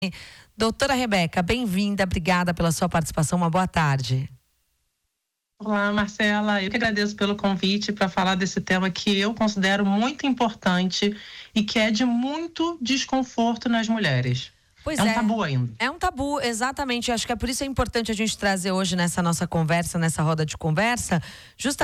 Doutora Rebeca, bem-vinda, obrigada pela sua participação, uma boa tarde. Olá, Marcela, eu que agradeço pelo convite para falar desse tema que eu considero muito importante e que é de muito desconforto nas mulheres. Pois é um tabu ainda. É um tabu, exatamente. Acho que é por isso é importante a gente trazer hoje nessa nossa conversa, nessa roda de conversa, justamente